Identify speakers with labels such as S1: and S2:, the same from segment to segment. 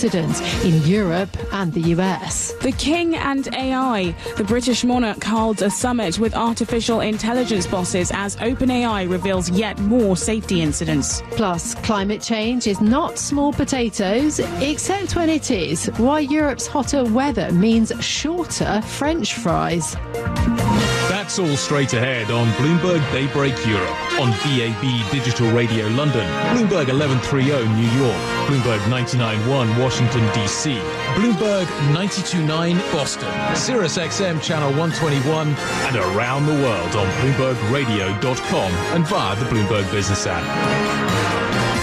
S1: dissidents in Europe and the US.
S2: The King and AI. The British monarch holds a summit with artificial intelligence bosses as OpenAI reveals yet more safety incidents.
S1: Plus, climate change is not small potatoes, except when it is. Why Europe's hotter weather means shorter French fries.
S3: That's all straight ahead on Bloomberg Daybreak Europe, on DAB Digital Radio London, Bloomberg 1130 New York, Bloomberg 99.1 Washington DC, Bloomberg 92.9 Boston, Sirius XM Channel 121, and around the world on BloombergRadio.com and via the Bloomberg Business app.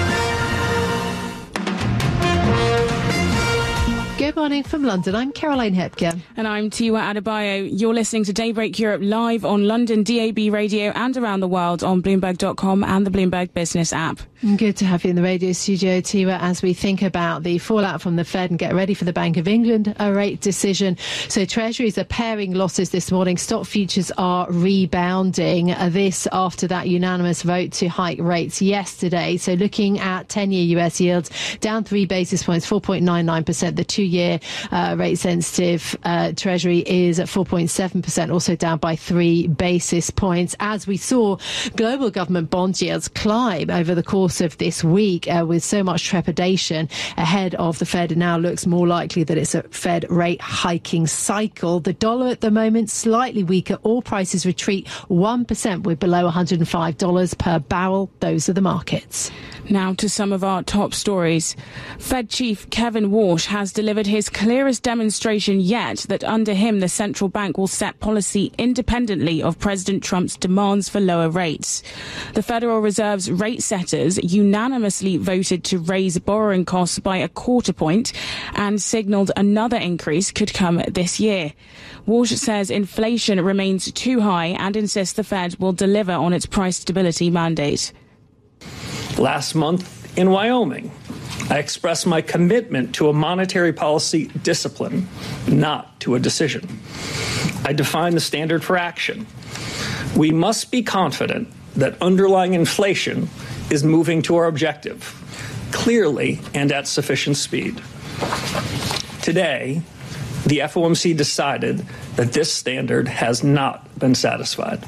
S1: Good morning from London. I'm Caroline Hepker.
S2: And I'm Tiwa Adebayo. You're listening to Daybreak Europe live on London DAB Radio and around the world on Bloomberg.com and the Bloomberg Business app.
S1: Good to have you in the radio studio, Tiwa, as we think about the fallout from the Fed and get ready for the Bank of England rate decision. So Treasuries are paring losses this morning. Stock futures are rebounding. This after that unanimous vote to hike rates yesterday. So looking at 10-year US yields, down 3 basis points, 4.99%. The 2-year rate-sensitive Treasury is at 4.7%, also down by 3 basis points. As we saw global government bond yields climb over the course of this week with so much trepidation ahead of the Fed, it now looks more likely that it's a Fed rate hiking cycle. The dollar at the moment slightly weaker. Oil prices retreat 1%. We're below $105 per barrel. Those are the markets.
S2: Now to some of our top stories. Fed Chief Kevin Warsh has delivered his clearest demonstration yet that under him the central bank will set policy independently of President Trump's demands for lower rates. The Federal Reserve's rate setters unanimously voted to raise borrowing costs by 1/4 point and signalled another increase could come this year. Warsh says inflation remains too high and insists the Fed will deliver on its price stability mandate.
S4: Last month in Wyoming, I expressed my commitment to a monetary policy discipline, not to a decision. I defined the standard for action. We must be confident that underlying inflation is moving to our objective, clearly and at sufficient speed. Today, the FOMC decided that this standard has not been satisfied.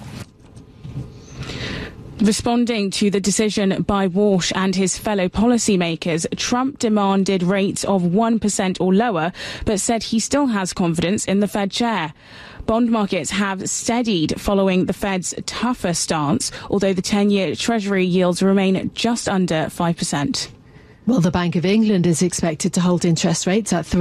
S2: Responding to the decision by Warsh and his fellow policymakers, Trump demanded rates of 1% or lower, but said he still has confidence in the Fed chair. Bond markets have steadied following the Fed's tougher stance, although the 10-year Treasury yields remain just under 5%.
S1: Well, the Bank of England is expected to hold interest rates at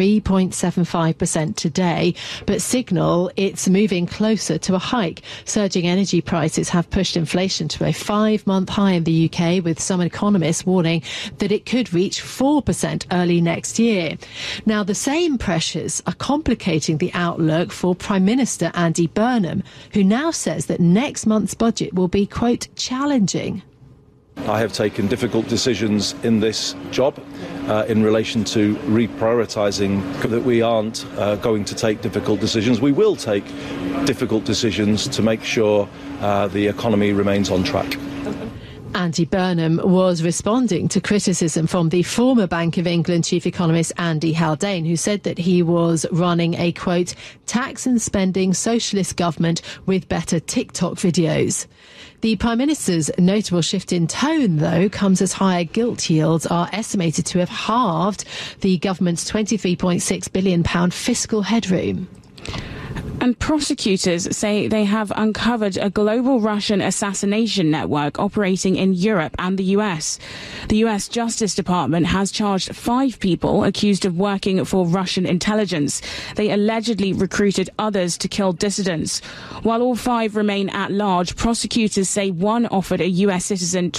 S1: 3.75% today, but signal it's moving closer to a hike. Surging energy prices have pushed inflation to a 5-month high in the UK, with some economists warning that it could reach 4% early next year. Now, the same pressures are complicating the outlook for Prime Minister Andy Burnham, who now says that next month's budget will be, quote, challenging.
S5: I have taken difficult decisions in this job in relation to reprioritising, that we aren't going to take difficult decisions. We will take difficult decisions to make sure the economy remains on track.
S1: Andy Burnham was responding to criticism from the former Bank of England chief economist Andy Haldane, who said that he was running a, quote, tax and spending socialist government with better TikTok videos. The Prime Minister's notable shift in tone, though, comes as higher gilt yields are estimated to have halved the government's £23.6 billion fiscal headroom.
S2: And prosecutors say they have uncovered a global Russian assassination network operating in Europe and the US. The US Justice Department has charged 5 people accused of working for Russian intelligence. They allegedly recruited others to kill dissidents. While all 5 remain at large, prosecutors say one offered a US citizen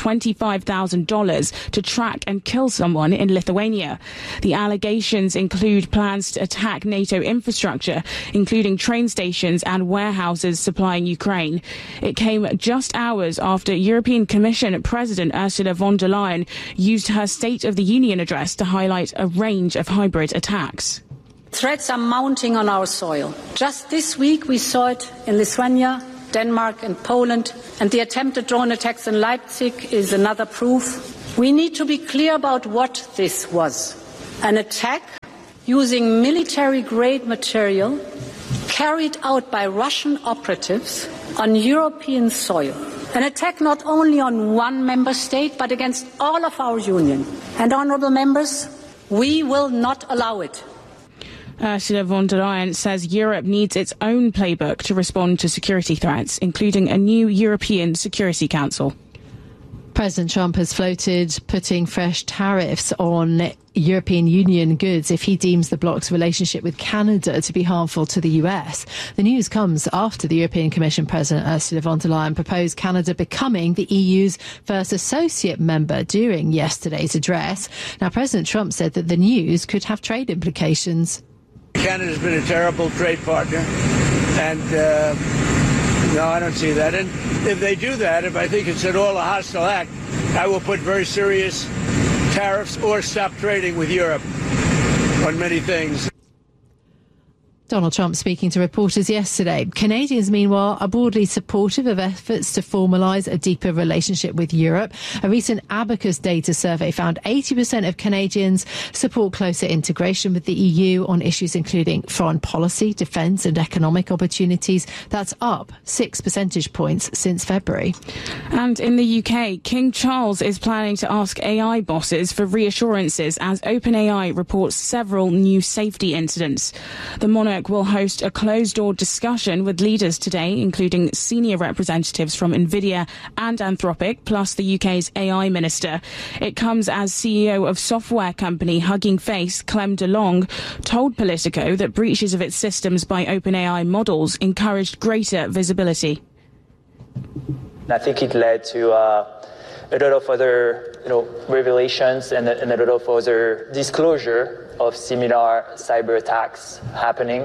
S2: $25,000 to track and kill someone in Lithuania. The allegations include plans to attack NATO infrastructure, including train stations and warehouses supplying Ukraine. It came just hours after European Commission President Ursula von der Leyen used her State of the Union address to highlight a range of hybrid attacks.
S6: Threats are mounting on our soil. Just this week we saw it in Lithuania, Denmark and Poland, and the attempted drone attacks in Leipzig is another proof. We need to be clear about what this was. An attack using military-grade material carried out by Russian operatives on European soil. An attack not only on one member state, but against all of our union. And, honourable members, we will not allow it.
S2: Ursula von der Leyen says Europe needs its own playbook to respond to security threats, including a new European Security Council.
S1: President Trump has floated putting fresh tariffs on European Union goods if he deems the bloc's relationship with Canada to be harmful to the US. The news comes after the European Commission President Ursula von der Leyen proposed Canada becoming the EU's first associate member during yesterday's address. Now, President Trump said that the news could have trade implications.
S7: Canada's been a terrible trade partner, and no, I don't see that. And if they do that, if I think it's at all a hostile act, I will put very serious tariffs or stop trading with Europe on many things.
S1: Donald Trump speaking to reporters yesterday. Canadians, meanwhile, are broadly supportive of efforts to formalise a deeper relationship with Europe. A recent Abacus data survey found 80% of Canadians support closer integration with the EU on issues including foreign policy, defence and economic opportunities. That's up 6 percentage points since February.
S2: And in the UK, King Charles is planning to ask AI bosses for reassurances as OpenAI reports several new safety incidents. The monarch will host a closed-door discussion with leaders today, including senior representatives from NVIDIA and Anthropic, plus the UK's AI minister. It comes as CEO of software company Hugging Face, Clem DeLong, told Politico that breaches of its systems by OpenAI models encouraged greater visibility.
S8: I think it led to a lot of other revelations and a lot of other disclosure of similar cyber attacks happening,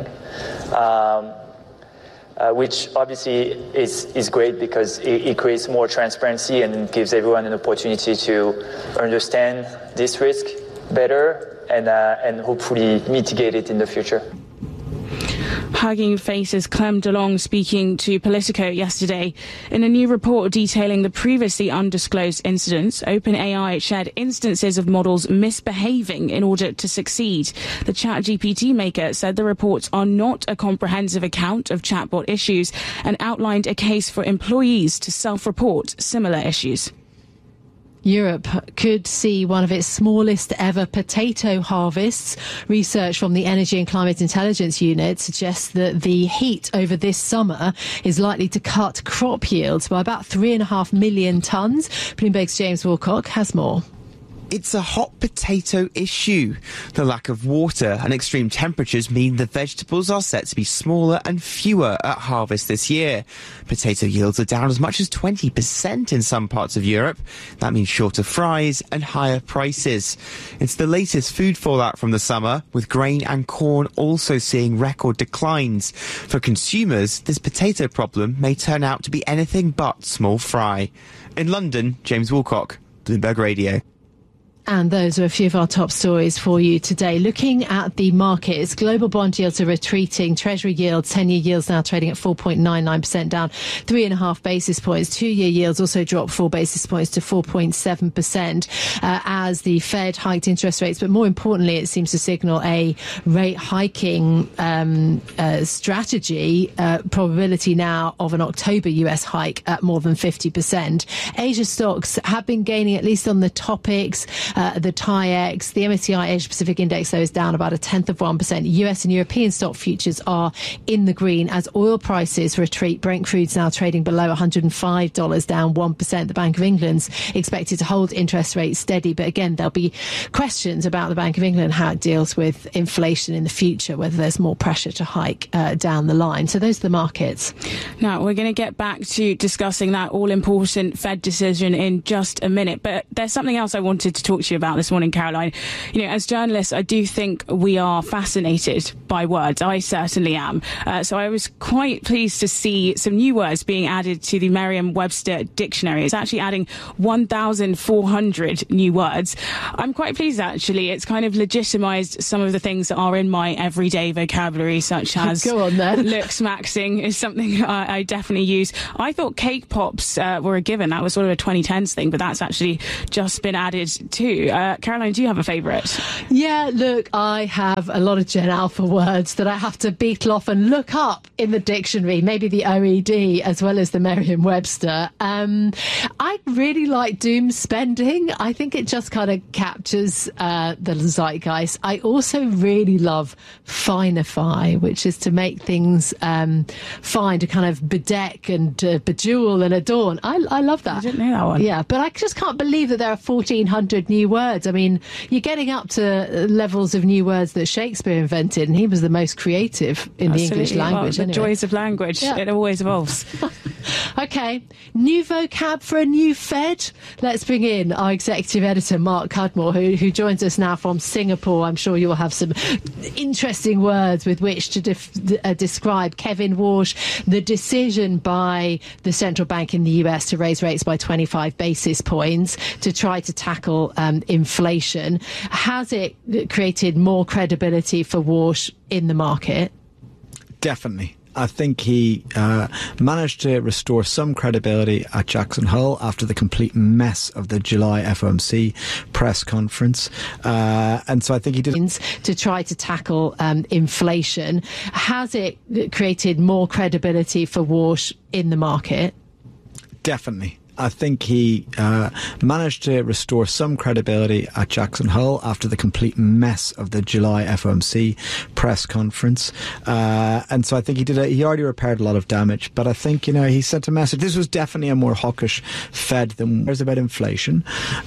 S8: which obviously is great because it creates more transparency and gives everyone an opportunity to understand this risk better and hopefully mitigate it in the future.
S2: Hugging Face's Clem DeLong speaking to Politico yesterday. In a new report detailing the previously undisclosed incidents, OpenAI shared instances of models misbehaving in order to succeed. The ChatGPT maker said the reports are not a comprehensive account of chatbot issues and outlined a case for employees to self-report similar issues.
S1: Europe could see one of its smallest ever potato harvests. Research from the Energy and Climate Intelligence Unit suggests that the heat over this summer is likely to cut crop yields by about 3.5 million tonnes. Bloomberg's James Wilcock has more.
S9: It's a hot potato issue. The lack of water and extreme temperatures mean the vegetables are set to be smaller and fewer at harvest this year. Potato yields are down as much as 20% in some parts of Europe. That means shorter fries and higher prices. It's the latest food fallout from the summer, with grain and corn also seeing record declines. For consumers, this potato problem may turn out to be anything but small fry. In London, James Wilcock, Bloomberg Radio.
S1: And those are a few of our top stories for you today. Looking at the markets, global bond yields are retreating. Treasury yields, 10-year yields now trading at 4.99%, down 3.5 basis points. 2-year yields also dropped 4 basis points to 4.7% as the Fed hiked interest rates. But more importantly, it seems to signal a rate hiking strategy, probability now of an October US hike at more than 50%. Asia stocks have been gaining, at least on the topics. The TAIEX, the MSCI Asia Pacific Index, though, is down about 0.1%. US and European stock futures are in the green as oil prices retreat. Brent crude's now trading below $105, down 1%. The Bank of England's expected to hold interest rates steady. But again, there'll be questions about the Bank of England, how it deals with inflation in the future, whether there's more pressure to hike down the line. So those are the markets.
S2: Now, we're going to get back to discussing that all-important Fed decision in just a minute. But there's something else I wanted to talk to you about this morning, Caroline. As journalists, I do think we are fascinated by words. I certainly am. So I was quite pleased to see some new words being added to the Merriam-Webster dictionary. It's actually adding 1,400 new words. I'm quite pleased, actually. It's kind of legitimised some of the things that are in my everyday vocabulary, such as
S1: go on then.
S2: Looksmaxing is something I definitely use. I thought cake pops were a given. That was sort of a 2010s thing, but that's actually just been added too. too. Caroline, do you have a favourite?
S1: Yeah, look, I have a lot of Gen Alpha words that I have to beetle off and look up in the dictionary, maybe the OED as well as the Merriam-Webster. I really like doom spending. I think it just kind of captures the zeitgeist. I also really love finify, which is to make things fine, to kind of bedeck and bejewel and adorn. I love that.
S2: I didn't know that one.
S1: Yeah, but I just can't believe that there are 1,400 new words. I mean, you're getting up to levels of new words that Shakespeare invented, and he was the most creative in the English language.
S2: Well, the joys of language. Yeah. It always evolves.
S1: OK, new vocab for a new Fed. Let's bring in our executive editor, Mark Cudmore, who joins us now from Singapore. I'm sure you'll have some interesting words with which to describe, Kevin Warsh, the decision by the central bank in the US to raise rates by 25 basis points to try to tackle inflation. Has it created more credibility for Warsh in the market?
S10: Definitely. I think he managed to restore some credibility at Jackson Hole after the complete mess of the July FOMC press conference. And so I think he did...
S1: to try to tackle inflation. Has it created more credibility for Warsh in the market?
S10: Definitely. I think he managed to restore some credibility at Jackson Hole after the complete mess of the July FOMC press conference. And so I think he already repaired a lot of damage. But I think, he sent a message. This was definitely a more hawkish Fed than was about inflation.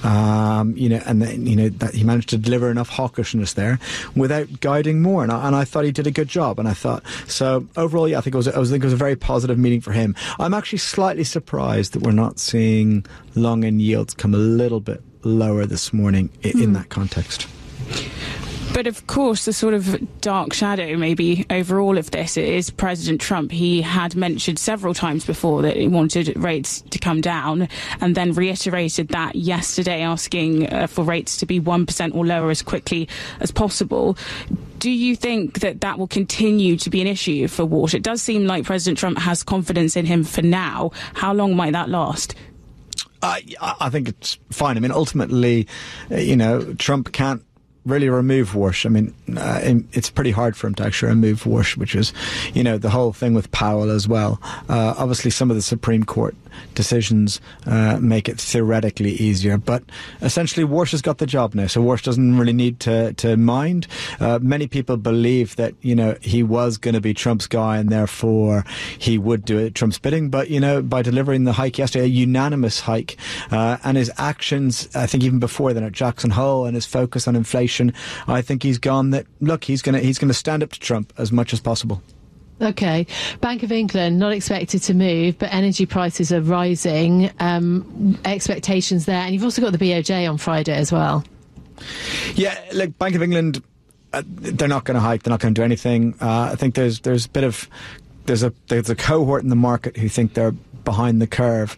S10: That he managed to deliver enough hawkishness there without guiding more. And I thought he did a good job. And I thought, so overall, yeah, I think it was a very positive meeting for him. I'm actually slightly surprised that we're not seeing long end yields come a little bit lower this morning in that context.
S2: But of course, the sort of dark shadow maybe over all of this is President Trump. He had mentioned several times before that he wanted rates to come down and then reiterated that yesterday, asking for rates to be 1% or lower as quickly as possible. Do you think that will continue to be an issue for Warsh? It does seem like President Trump has confidence in him for now. How long might that last?
S10: I think it's fine. I mean, ultimately, Trump can't really remove Warsh. I mean, it's pretty hard for him to actually remove Warsh, which is, the whole thing with Powell as well. Obviously, some of the Supreme Court decisions make it theoretically easier, but essentially Warsh has got the job now, so Warsh doesn't really need to mind. Many people believe that, he was going to be Trump's guy and therefore he would do it Trump's bidding, but, by delivering the hike yesterday, a unanimous hike, and his actions, I think even before then at Jackson Hole and his focus on inflation, I think he's gone that, look, he's going to stand up to Trump as much as possible.
S1: OK. Bank of England not expected to move, but energy prices are rising. Expectations there. And you've also got the BOJ on Friday as well.
S10: Yeah, look, Bank of England, they're not going to hike. They're not going to do anything. I think there's a bit of... There's a cohort in the market who think they're behind the curve,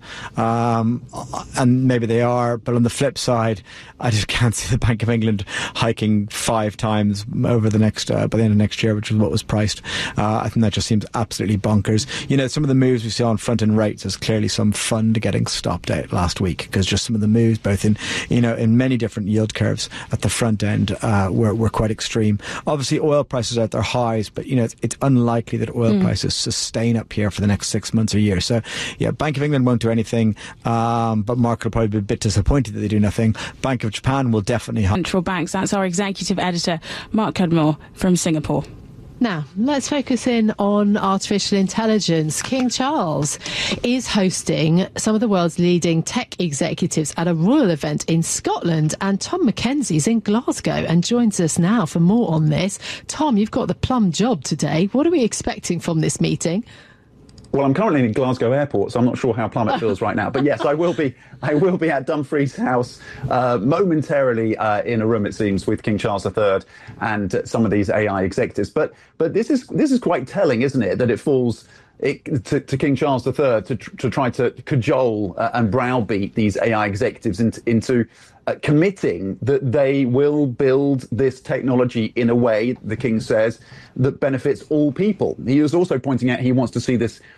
S10: and maybe they are, but on the flip side, I just can't see the Bank of England hiking 5 times over the next by the end of next year, which is what was priced. I think that just seems absolutely bonkers. Some of the moves we saw on front end rates, there's clearly some fund getting stopped out last week because just some of the moves, both in many different yield curves at the front end, were quite extreme. Obviously, oil prices are at their highs, but it's unlikely that oil prices sustain up here for the next 6 months or year. So, yeah, Bank of England won't do anything, but market will probably be a bit disappointed that they do nothing. Bank of Japan will definitely...
S2: Central banks. That's our executive editor, Mark Cudmore from Singapore.
S1: Now, let's focus in on artificial intelligence. King Charles is hosting some of the world's leading tech executives at a royal event in Scotland, and Tom Mackenzie's in Glasgow and joins us now for more on this. Tom, you've got the plum job today. What are we expecting from this meeting?
S11: Well, I'm currently in Glasgow Airport, so I'm not sure how plum it feels right now. But yes, I will be at Dumfries House momentarily in a room, it seems, with King Charles III and some of these AI executives. But this is quite telling, isn't it? That it falls to King Charles III to try to cajole and browbeat these AI executives into committing that they will build this technology in a way, the King says, that benefits all people. He was also pointing out he wants to see this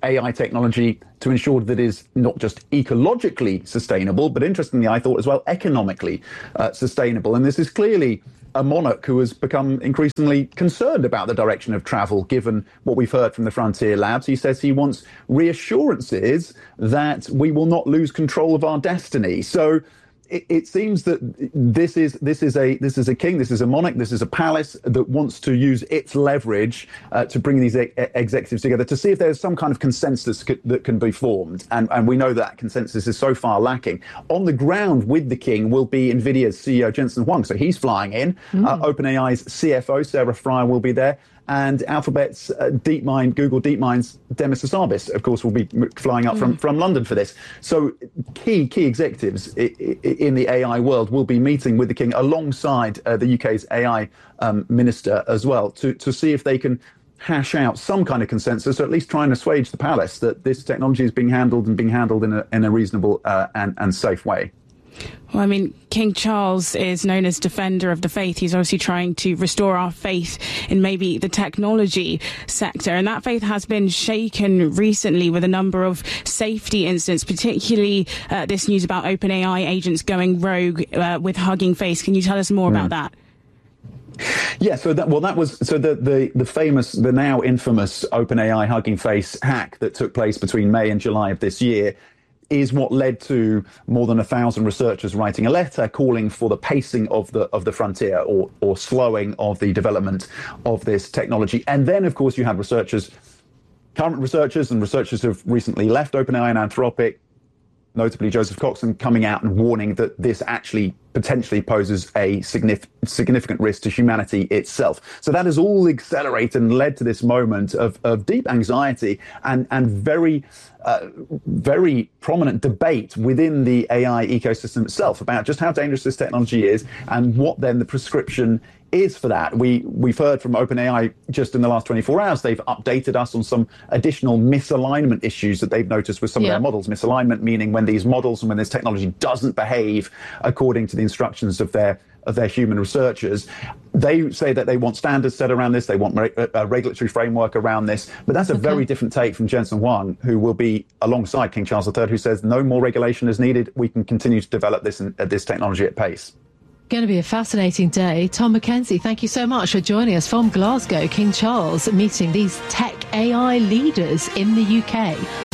S11: AI technology to ensure that it is not just ecologically sustainable, but interestingly, I thought as well, economically sustainable. And this is clearly a monarch who has become increasingly concerned about the direction of travel, given what we've heard from the Frontier Labs. He says he wants reassurances that we will not lose control of our destiny. So it seems that this is a king, this is a monarch, this is a palace that wants to use its leverage to bring these executives together to see if there's some kind of consensus that can be formed. And we know that consensus is so far lacking. On the ground with the king will be NVIDIA's CEO Jensen Huang, so he's flying in. OpenAI's CFO Sarah Fryer will be there. And Alphabet's Google DeepMind's Demis Hassabis, of course, will be flying up from London for this. So key executives in the AI world will be meeting with the king alongside the UK's AI minister as well to see if they can hash out some kind of consensus, or at least try and assuage the palace that this technology is being handled in a reasonable and safe way.
S2: Well, I mean, King Charles is known as defender of the faith. He's obviously trying to restore our faith in maybe the technology sector. And that faith has been shaken recently with a number of safety incidents, particularly this news about OpenAI agents going rogue with Hugging Face. Can you tell us more about that?
S11: Yeah, the now infamous OpenAI Hugging Face hack that took place between May and July of this year is what led to more than 1,000 researchers writing a letter calling for the pacing of the frontier or slowing of the development of this technology. And then, of course, you had current researchers and researchers who've recently left OpenAI and Anthropic, notably Joseph Coxon, coming out and warning that this actually potentially poses a significant risk to humanity itself. So that has all accelerated and led to this moment of deep anxiety and very prominent debate within the AI ecosystem itself about just how dangerous this technology is and what then the prescription is for that. We've heard from OpenAI just in the last 24 hours. They've updated us on some additional misalignment issues that they've noticed with some of their models. Misalignment meaning when these models and when this technology doesn't behave according to the instructions of their human researchers. They say that they want standards set around this. They want a regulatory framework around this. But that's a very different take from Jensen Huang, who will be alongside King Charles III, who says no more regulation is needed. We can continue to develop this technology at pace.
S1: Going to be a fascinating day. Tom Mackenzie, thank you so much for joining us from Glasgow. King Charles meeting these tech AI leaders in the UK.